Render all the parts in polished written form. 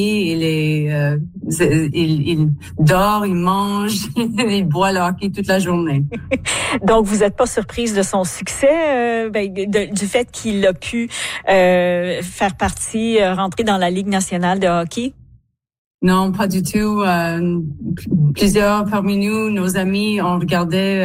il dort, il mange, il boit le hockey toute la journée. Donc, vous n'êtes pas surprise de son succès, du fait qu'il a pu faire partie, rentrer dans la Ligue nationale de hockey? Non, pas du tout. Plusieurs parmi nous, nos amis, ont regardé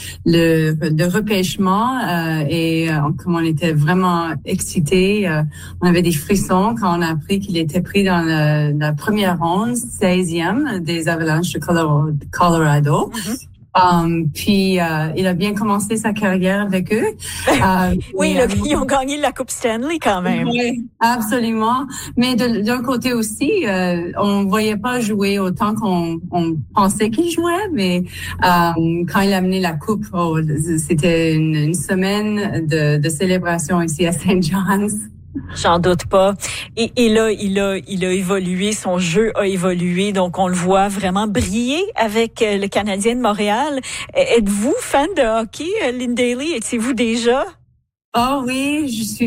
le repêchement et comme on était vraiment excités, on avait des frissons quand on a appris qu'il était pris dans la première ronde, 16e des Avalanches de Colorado. Mm-hmm. Puis il a bien commencé sa carrière avec eux. Oui, ils ont gagné la Coupe Stanley quand même. Oui, absolument. Mais d'un côté aussi, on voyait pas jouer autant qu'on pensait qu'il jouait, mais quand il a amené la coupe, c'était une semaine de célébration ici à St. John's. J'en doute pas. Et là, il a évolué, son jeu a évolué, donc on le voit vraiment briller avec le Canadien de Montréal. Êtes-vous fan de hockey, Lynn Daly? Étiez-vous déjà? Oh oui,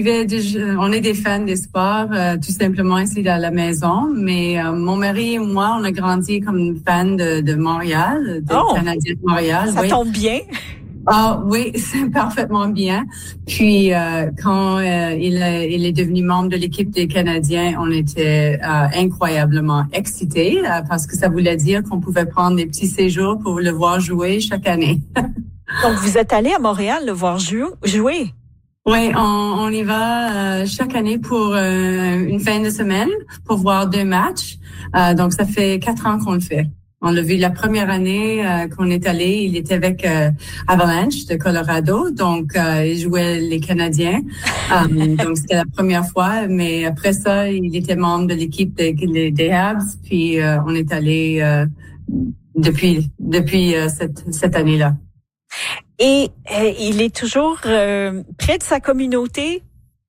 on est des fans des sports, tout simplement ici à la maison. Mais mon mari et moi, on a grandi comme fans de Montréal, des Canadiens de Montréal. Ça tombe bien. Ah oui, c'est parfaitement bien. Puis quand il est devenu membre de l'équipe des Canadiens, on était incroyablement excités parce que ça voulait dire qu'on pouvait prendre des petits séjours pour le voir jouer chaque année. Donc vous êtes allé à Montréal le voir jouer? Oui, on y va chaque année pour une fin de semaine pour voir 2 matchs. Donc ça fait 4 ans qu'on le fait. On l'a vu la première année qu'on est allé, il était avec Avalanche de Colorado, donc il jouait les Canadiens. Donc c'était la première fois, mais après ça, il était membre de l'équipe des Habs, puis on est allé depuis cette année-là. Et il est toujours près de sa communauté?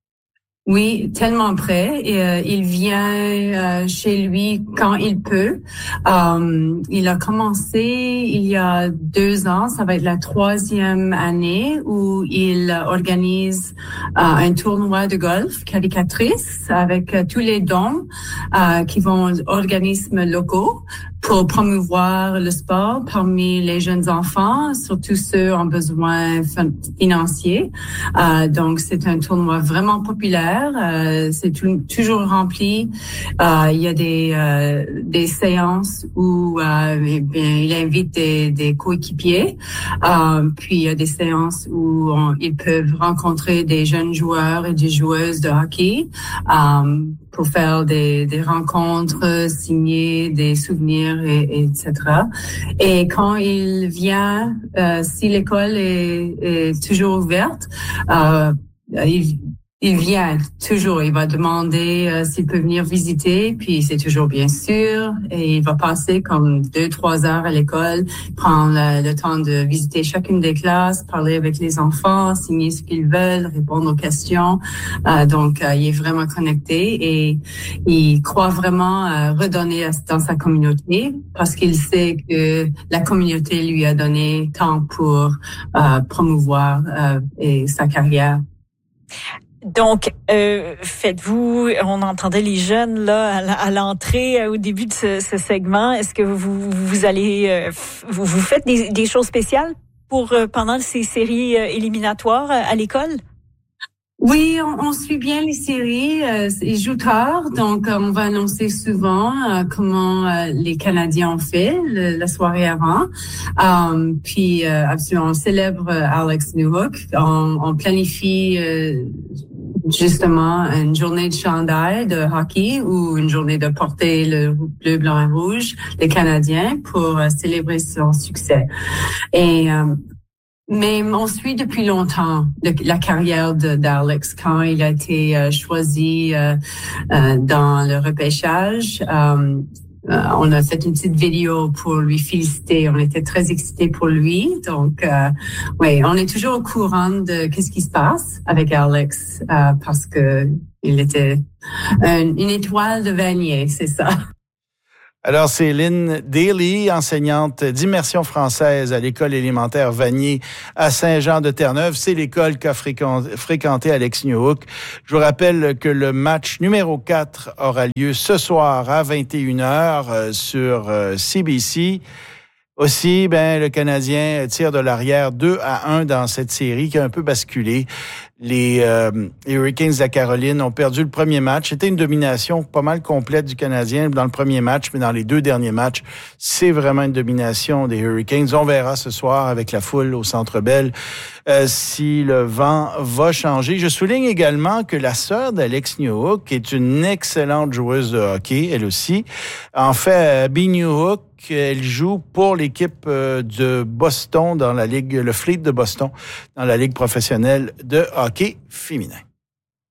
Oui, tellement près. Il vient chez lui quand il peut. Il a commencé il y a 2 ans. Ça va être la 3e année où il organise un tournoi de golf qualificatrice avec tous les dons qui vont aux organismes locaux pour promouvoir le sport parmi les jeunes enfants, surtout ceux en besoin financier. Donc, c'est un tournoi vraiment populaire. C'est toujours rempli. Il y a des séances où il invite des coéquipiers. Puis, il y a des séances où ils peuvent rencontrer des jeunes joueurs et des joueuses de hockey pour faire des rencontres, signer des souvenirs, etc. Et quand il vient, si l'école est toujours ouverte, il vient toujours, il va demander s'il peut venir visiter, puis c'est toujours bien sûr, et il va passer comme 2-3 heures à l'école, prendre le temps de visiter chacune des classes, parler avec les enfants, signer ce qu'ils veulent, répondre aux questions. Donc, il est vraiment connecté et il croit vraiment redonner dans sa communauté parce qu'il sait que la communauté lui a donné tant pour promouvoir sa carrière. Donc, faites-vous, on entendait les jeunes là à l'entrée au début de ce segment. Est-ce que vous allez, vous faites des choses spéciales pour pendant ces séries éliminatoires à l'école? Oui, on suit bien les séries. Ils jouent tard, donc on va annoncer souvent comment les Canadiens ont fait la soirée avant. Puis absolument, on célèbre Alex Newhook. On planifie justement une journée de chandail de hockey ou une journée de porter le bleu, blanc et rouge des Canadiens pour célébrer son succès. Mais on suit depuis longtemps la carrière d'Alex quand il a été choisi dans le repêchage. On a fait une petite vidéo pour lui féliciter. On était très excités pour lui. Donc, oui, on est toujours au courant de qu'est-ce qui se passe avec Alex parce que il était une étoile de Vanier, c'est ça. Alors, c'est Lynn Daly, enseignante d'immersion française à l'école élémentaire Vanier à Saint-Jean-de-Terre-Neuve. C'est l'école qu'a fréquenté Alex Newhook. Je vous rappelle que le match numéro 4 aura lieu ce soir à 21h sur CBC. Aussi, le Canadien tire de l'arrière 2-1 dans cette série qui a un peu basculé. Les Hurricanes de la Caroline ont perdu le premier match. C'était une domination pas mal complète du Canadien dans le premier match, mais dans les 2 derniers matchs, c'est vraiment une domination des Hurricanes. On verra ce soir avec la foule au Centre Bell si le vent va changer. Je souligne également que la sœur d'Alex Newhook est une excellente joueuse de hockey, elle aussi. En fait, Abby Newhook, elle joue pour l'équipe de Boston dans la Ligue, le Fleet de Boston, dans la Ligue professionnelle de hockey féminin.